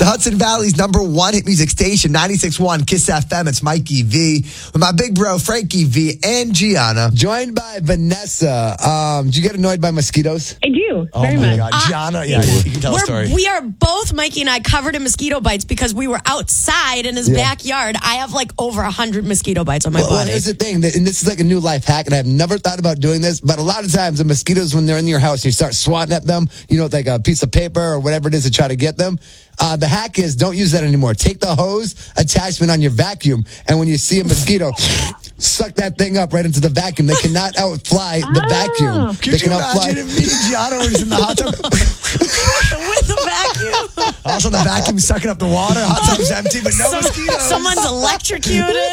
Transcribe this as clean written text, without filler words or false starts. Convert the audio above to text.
Hudson Valley's #1 hit music station, 96.1 Kiss FM. It's Mikey V with my big bro, Frankie V, and Gianna. Joined by Vanessa. Do you get annoyed by mosquitoes? I do. Oh, very my much. God. Gianna, yeah, you can tell a story. We are both, Mikey and I, covered in mosquito bites because we were outside in his backyard. I have like over 100 mosquito bites on my Well, body. here's the thing, and this is like a new life hack, and I've never thought about doing this, but a lot of times the mosquitoes, when they're in your house, you start swatting at them, with like a piece of paper or whatever it is to try to get them. The hack is don't use that anymore. Take the hose attachment on your vacuum, and when you see a mosquito, suck that thing up right into the vacuum. They cannot outfly the vacuum. Could They you can imagine if me and Gianna were just in the hot tub? With the vacuum. Also, the vacuum sucking up the water. Hot tub's empty, but no mosquitoes. Someone's electrocuted.